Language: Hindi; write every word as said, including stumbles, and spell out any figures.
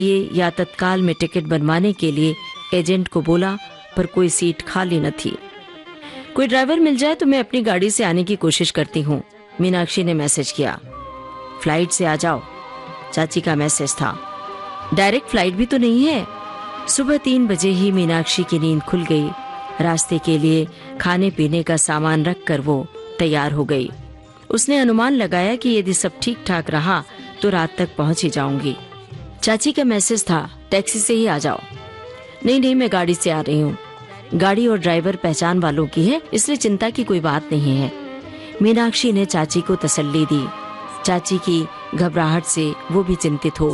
ये या तत्काल में टिकट बनवाने के लिए एजेंट को बोला, पर कोई सीट खाली न थी। कोई ड्राइवर मिल जाए तो मैं अपनी गाड़ी से आने की कोशिश करती हूँ, मीनाक्षी ने मैसेज किया। फ्लाइट से आ जाओ, चाची का मैसेज था। डायरेक्ट फ्लाइट भी तो नहीं है। सुबह तीन बजे ही मीनाक्षी की नींद खुल गई। रास्ते के लिए खाने पीने का सामान रखकर वो तैयार हो गई। उसने अनुमान लगाया कि यदि सब ठीक ठाक रहा तो रात तक पहुंच ही जाऊंगी। चाची का मैसेज था, टैक्सी से ही आ जाओ। नहीं नहीं, मैं गाड़ी से आ रही हूँ। गाड़ी और ड्राइवर पहचान वालों की है, इसलिए चिंता की कोई बात नहीं है। मीनाक्षी ने चाची को तसल्ली दी। चाची की घबराहट से वो भी चिंतित हो